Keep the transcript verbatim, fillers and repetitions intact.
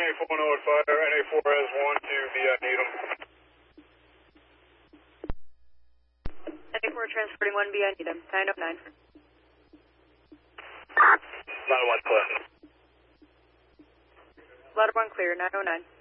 A four North Fire, N A four has one to the uh, Needham. N A four transporting one via Needham, nine oh nine. nine oh one clear. Ladder one clear, nine oh nine.